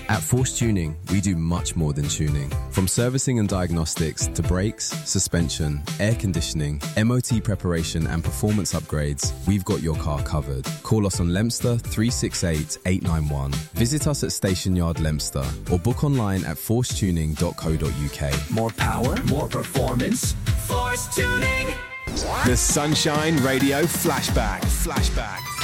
At Force Tuning, we do much more than tuning. From servicing and diagnostics to brakes, suspension, air conditioning, MOT preparation and performance upgrades, we've got your car covered. Call us on Lemster 368 891. Visit us at Station Yard Lemster or book online at forcetuning.co.uk. More power, more performance. Force Tuning. The Sunshine Radio Flashback.